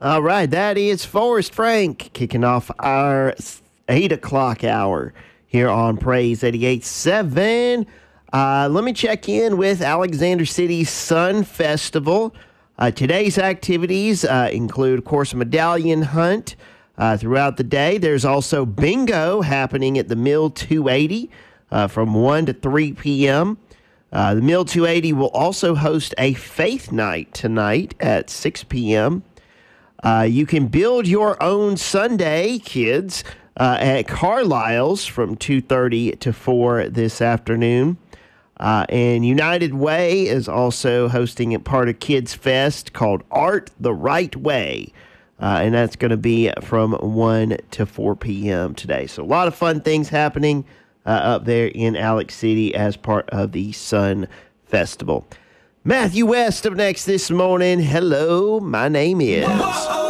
All right, that is Forrest Frank kicking off our 8 o'clock hour here on Praise 88.7. Let me check in with Alexander City's Sun Festival. Today's activities include, of course, a medallion hunt throughout the day. There's also bingo happening at the Mill 280 from 1 to 3 p.m. The Mill 280 will also host a faith night tonight at 6 p.m. You can build your own Sunday, kids, at Carlisle's from 2:30 to 4 this afternoon. And United Way is also hosting a part of Kids Fest called Art the Right Way. And that's going to be from 1 to 4 p.m. today. So a lot of fun things happening up there in Alex City as part of the Sun Festival. Matthew West up next this morning. Hello, my name is...